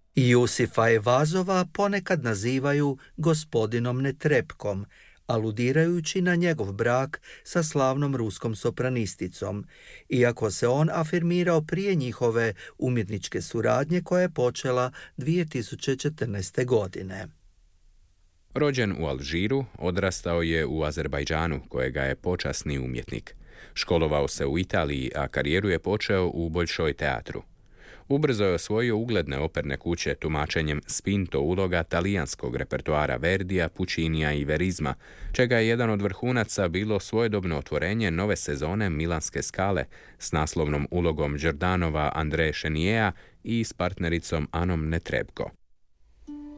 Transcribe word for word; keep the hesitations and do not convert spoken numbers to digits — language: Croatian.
Jusifa Evazova ponekad nazivaju gospodinom Netrebkom, aludirajući na njegov brak sa slavnom ruskom sopranisticom, iako se on afirmirao prije njihove umjetničke suradnje koja je počela dvije tisuće četrnaeste. godine. Rođen u Alžiru, odrastao je u Azerbajdžanu, kojega je počasni umjetnik. Školovao se u Italiji, a karijeru je počeo u Boljšoj teatru. Ubrzo je osvojio ugledne operne kuće tumačenjem spinto uloga talijanskog repertoara Verdija, Puccinija i Verizma, čega je jedan od vrhunaca bilo svojedobno otvorenje nove sezone Milanske Skale s naslovnom ulogom Giordanova André Cheniera i s partnericom Anom Netrebko.